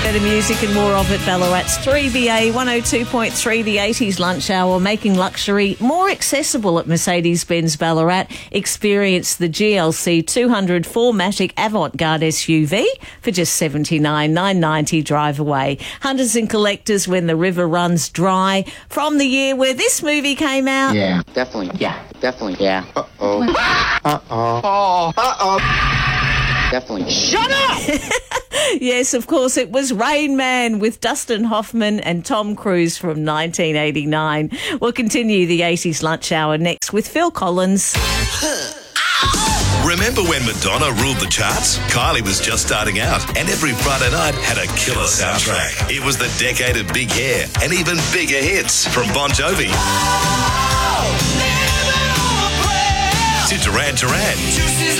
Better music and more of it, Ballarat's 3BA 102.3, the 80s lunch hour, making luxury more accessible at Mercedes-Benz Ballarat. Experience the GLC 200 4MATIC Avant-Garde SUV for just $79,990 drive away. Hunters and collectors, When the River Runs Dry, from the year where this movie came out. Yeah, definitely. Yeah, definitely. Yeah. Uh-oh. Uh-oh. Oh. Uh-oh. Definitely. Shut up! Yes, of course, it was Rain Man with Dustin Hoffman and Tom Cruise from 1989. We'll continue the 80s lunch hour next with Phil Collins. Remember when Madonna ruled the charts? Kylie was just starting out, and every Friday night had a killer soundtrack. It was the decade of big hair and even bigger hits from Bon Jovi to Duran Duran.